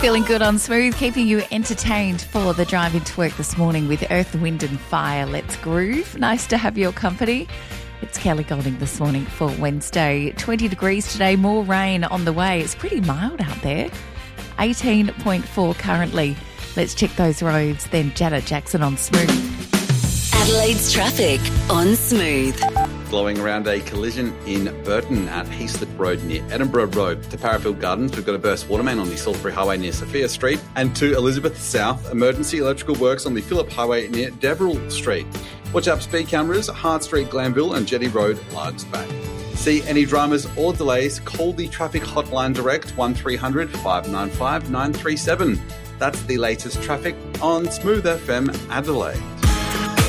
Feeling good on Smooth, keeping you entertained for the drive into work this morning with Earth, Wind and Fire. Let's groove. Nice to have your company. It's Kelly Golding this morning for Wednesday. 20 degrees today, more rain on the way. It's pretty mild out there. 18.4 currently. Let's check those roads. Then Janet Jackson on Smooth. Adelaide's traffic on Smooth. Blowing around a collision in Burton at Heaslip Road near Edinburgh Road. To Parafield Gardens, we've got a burst water main on the Salisbury Highway near Sophia Street. And to Elizabeth South, emergency electrical works on the Phillip Highway near Deverell Street. Watch out for speed cameras, Hart Street, Glanville and Jetty Road, Largs Bay. See any dramas or delays, call the traffic hotline direct 1300 595 937. That's the latest traffic on Smooth FM Adelaide.